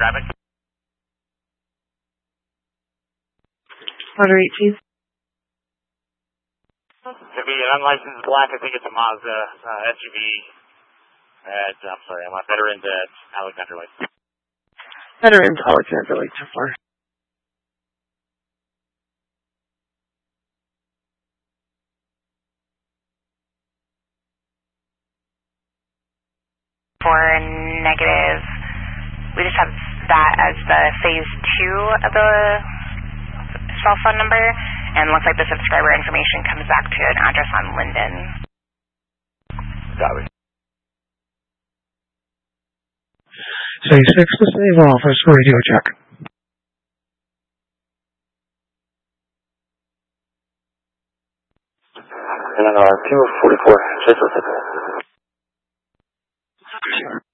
traffic. Order 18. Could be an unlicensed black, I think it's a Mazda SUV at, I'm sorry, I'm on Veterans at Alexander Lake. Veterans, Alexander Lake, too far. For negative, we just have that as the phase 2 of the cell phone number, and looks like the subscriber information comes back to an address on Linden. Copy. Say 6 to save office, radio check. And then 244, Chase. Sure.